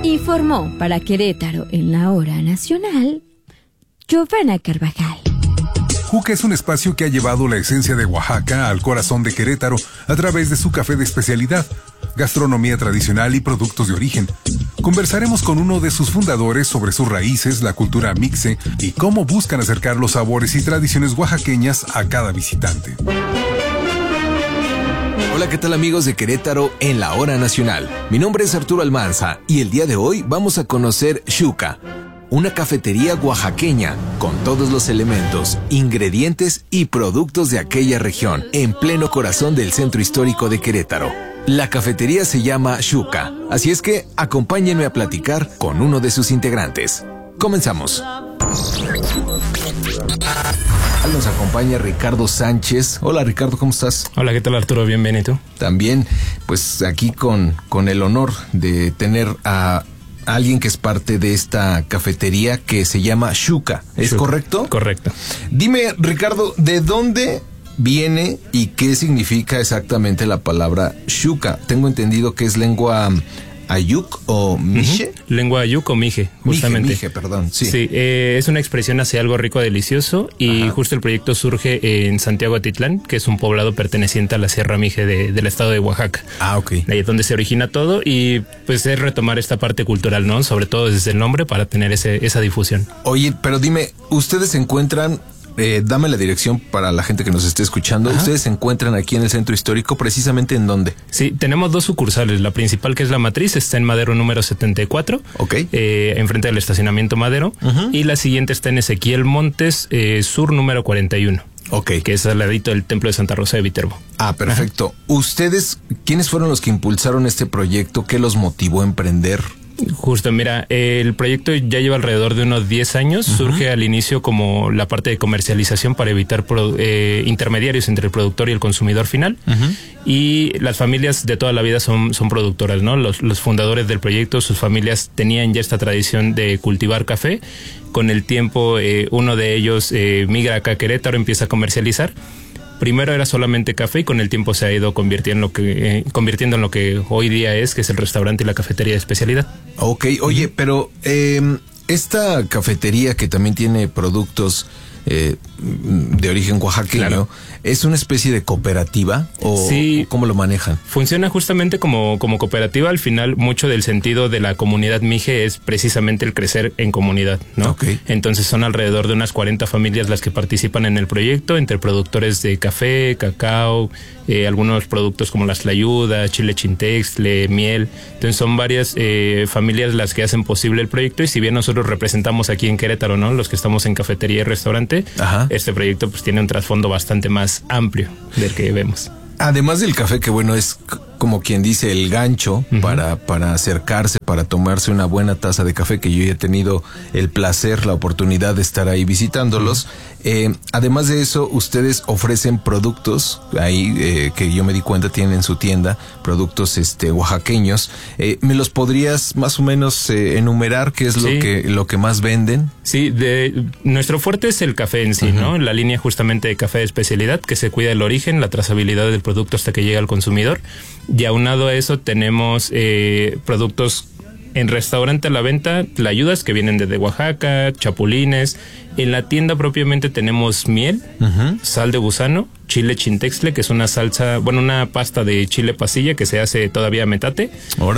Informó para Querétaro en la Hora Nacional, Giovanna Carvajal. Juca es un espacio que ha llevado la esencia de Oaxaca al corazón de Querétaro a través de su café de especialidad, gastronomía tradicional y productos de origen. Conversaremos con uno de sus fundadores sobre sus raíces, la cultura mixe y cómo buscan acercar los sabores y tradiciones oaxaqueñas a cada visitante. Hola, ¿qué tal amigos de Querétaro en la Hora Nacional? Mi nombre es Arturo Almanza y el día de hoy vamos a conocer Xuca, una cafetería oaxaqueña con todos los elementos, ingredientes y productos de aquella región, en pleno corazón del centro histórico de Querétaro. La cafetería se llama Xuca, así es que acompáñenme a platicar con uno de sus integrantes. Comenzamos. Nos acompaña Ricardo Sánchez. Hola Ricardo, ¿cómo estás? Hola, ¿qué tal Arturo? Bienvenido. También, pues aquí con el honor de tener a alguien que es parte de esta cafetería que se llama Xuca, ¿es correcto? Correcto. Dime, Ricardo, ¿de dónde viene y qué significa exactamente la palabra Xuca? Tengo entendido que es lengua ayuk o miche. Lengua ayuk o mije, justamente. Mije, perdón, sí. Sí, es una expresión hacia algo rico, delicioso, y justo el proyecto surge en Santiago Atitlán, que es un poblado perteneciente a la Sierra Mije del estado de Oaxaca. Ah, ok. Ahí es donde se origina todo y pues es retomar esta parte cultural, ¿no? Sobre todo desde el nombre para tener esa difusión. Oye, pero dime, ¿ustedes se encuentran... dame la dirección para la gente que nos esté escuchando. Ajá. Ustedes se encuentran aquí en el centro histórico, precisamente ¿en dónde? Sí, tenemos dos sucursales. La principal, que es la Matriz, está en Madero número 74. Ok. Enfrente del estacionamiento Madero. Y la siguiente está en Ezequiel Montes, Sur número 41. Ok. Que es al ladito del Templo de Santa Rosa de Viterbo. Ah, perfecto. ¿Ustedes, quiénes fueron los que impulsaron este proyecto? ¿Qué los motivó a emprender? Justo, mira, el proyecto ya lleva alrededor de unos 10 años. Surge al inicio como la parte de comercialización para evitar intermediarios entre el productor y el consumidor final. Y las familias de toda la vida son productoras, ¿no? Los fundadores del proyecto, sus familias tenían ya esta tradición de cultivar café. Con el tiempo, uno de ellos migra acá a Querétaro, empieza a comercializar. Primero era solamente café y con el tiempo se ha ido convirtiendo en lo que hoy día es, que es el restaurante y la cafetería de especialidad. Ok, oye, pero esta cafetería que también tiene productos de origen oaxaqueño, claro, ¿es una especie de cooperativa o sí, cómo lo manejan? Funciona justamente como cooperativa. Al final, mucho del sentido de la comunidad mije es precisamente el crecer en comunidad, ¿no? Okay. Entonces son alrededor de unas 40 familias las que participan en el proyecto, entre productores de café, cacao, algunos productos como las tlayudas, chile chintextle, miel. Entonces son varias familias las que hacen posible el proyecto, y si bien nosotros representamos aquí en Querétaro, ¿no?, los que estamos en cafetería y restaurante, este proyecto pues tiene un trasfondo bastante más amplio del que vemos. Además del café, que bueno, es como quien dice el gancho para acercarse, para tomarse una buena taza de café, que yo ya he tenido el placer, la oportunidad de estar ahí visitándolos. Además de eso, ustedes ofrecen productos ahí que yo me di cuenta tienen en su tienda, productos oaxaqueños. ¿Me los podrías más o menos enumerar qué es lo que más venden? Sí, nuestro fuerte es el café en sí, ¿no? La línea justamente de café de especialidad, que se cuida el origen, la trazabilidad del producto hasta que llega al consumidor. Y aunado a eso tenemos productos en restaurante a la venta, tlayudas que vienen desde Oaxaca, chapulines. En la tienda propiamente tenemos miel, sal de gusano, chile chintextle, que es una salsa, una pasta de chile pasilla que se hace todavía a metate.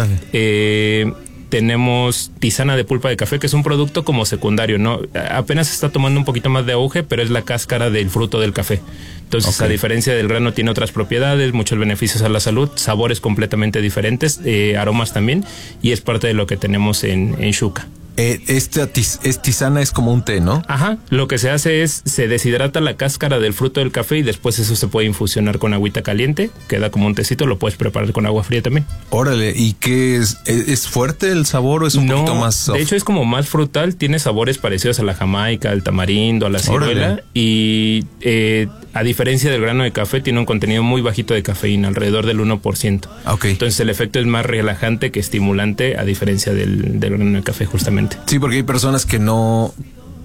Órale. Tenemos tisana de pulpa de café, que es un producto como secundario, ¿no? Apenas se está tomando un poquito más de auge, pero es la cáscara del fruto del café. Entonces, a diferencia del grano, tiene otras propiedades, muchos beneficios a la salud, sabores completamente diferentes, aromas también, y es parte de lo que tenemos en Xuca. Esta tisana es como un té, ¿no? Ajá, lo que se hace es, se deshidrata la cáscara del fruto del café y después eso se puede infusionar con agüita caliente, queda como un tecito, lo puedes preparar con agua fría también. Órale, ¿y qué es? ¿Es fuerte el sabor o es un poquito más soft? De hecho es como más frutal, tiene sabores parecidos a la jamaica, al tamarindo, a la ciruela. Y a diferencia del grano de café, tiene un contenido muy bajito de cafeína, alrededor del 1%. Okay. Entonces el efecto es más relajante que estimulante, a diferencia del grano de café justamente. Sí, porque hay personas que no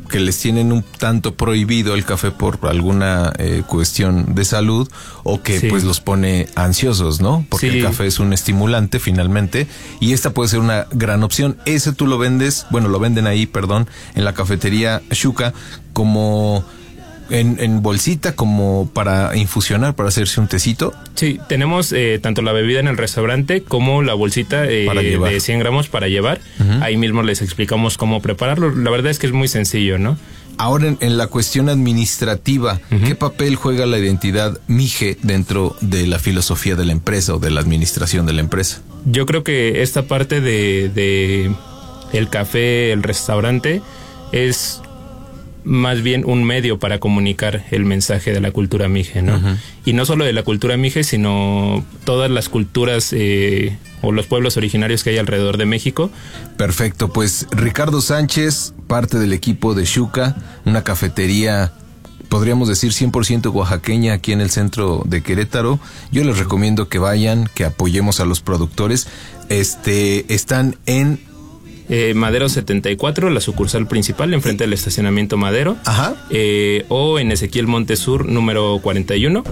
que les tienen un tanto prohibido el café por alguna cuestión de salud, o que pues los pone ansiosos, ¿no? Porque el café es un estimulante finalmente, y esta puede ser una gran opción. Ese tú lo vendes, bueno, lo venden ahí, perdón, en la cafetería Xuca, como en bolsita, como para infusionar, para hacerse un tecito. Sí, tenemos tanto la bebida en el restaurante como la bolsita de 100 gramos para llevar. Ahí mismo les explicamos cómo prepararlo. La verdad es que es muy sencillo, ¿no? Ahora, en la cuestión administrativa, ¿qué papel juega la identidad Mije dentro de la filosofía de la empresa o de la administración de la empresa? Yo creo que esta parte de el café, el restaurante, es más bien un medio para comunicar el mensaje de la cultura Mije, ¿no? Y no solo de la cultura Mije, sino todas las culturas o los pueblos originarios que hay alrededor de México. Perfecto, pues Ricardo Sánchez, parte del equipo de Xuca, una cafetería, podríamos decir 100% oaxaqueña aquí en el centro de Querétaro. Yo les recomiendo que vayan, que apoyemos a los productores. Están en Madero 74, la sucursal principal, enfrente del estacionamiento Madero. Ajá. O en Ezequiel Montesur, número 41.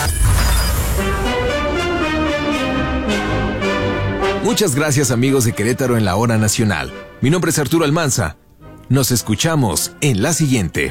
Muchas gracias, amigos de Querétaro en la Hora Nacional. Mi nombre es Arturo Almanza. Nos escuchamos en la siguiente.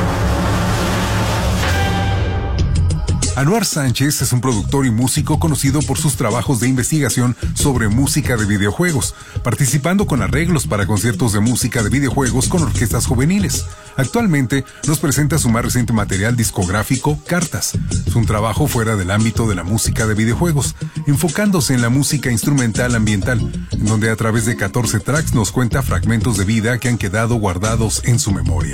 Anuar Sánchez es un productor y músico conocido por sus trabajos de investigación sobre música de videojuegos, participando con arreglos para conciertos de música de videojuegos con orquestas juveniles. Actualmente nos presenta su más reciente material discográfico, Cartas. Es un trabajo fuera del ámbito de la música de videojuegos, enfocándose en la música instrumental ambiental, en donde a través de 14 tracks nos cuenta fragmentos de vida que han quedado guardados en su memoria.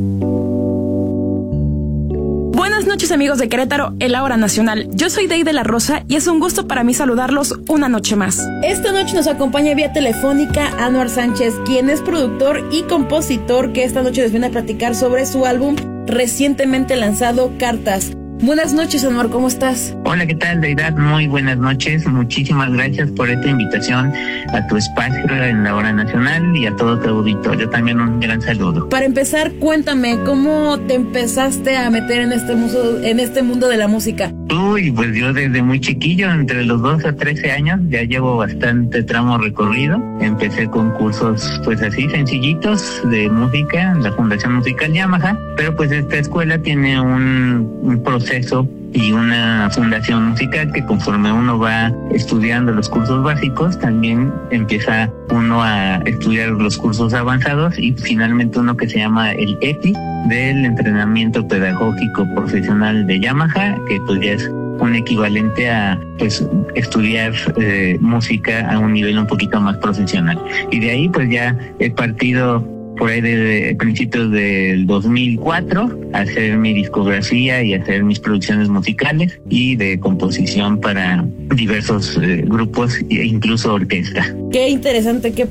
Buenas noches, amigos de Querétaro, en la Hora Nacional. Yo soy Dey de la Rosa y es un gusto para mí saludarlos una noche más. Esta noche nos acompaña vía telefónica Anuar Sánchez, quien es productor y compositor, que esta noche nos viene a platicar sobre su álbum recientemente lanzado, Cartas. Buenas noches, Anuar, ¿cómo estás? Hola, ¿qué tal, Deidad? Muy buenas noches. Muchísimas gracias por esta invitación a tu espacio en la Hora Nacional y a todo tu auditorio. También un gran saludo. Para empezar, cuéntame, ¿cómo te empezaste a meter en este mundo de la música? Uy, pues yo desde muy chiquillo, entre los 12 a 13 años, ya llevo bastante tramo recorrido. Empecé con cursos, pues así, sencillitos de música en la Fundación Musical Yamaha, pero pues esta escuela tiene un proceso y una fundación musical que conforme uno va estudiando los cursos básicos, también empieza uno a estudiar los cursos avanzados y finalmente uno que se llama el EPI, del entrenamiento pedagógico profesional de Yamaha, que pues ya es un equivalente a pues estudiar música a un nivel un poquito más profesional. Y de ahí pues ya he partido por ahí de principios del 2004 a hacer mi discografía y hacer mis producciones musicales y de composición para diversos grupos e incluso orquesta. Qué interesante, qué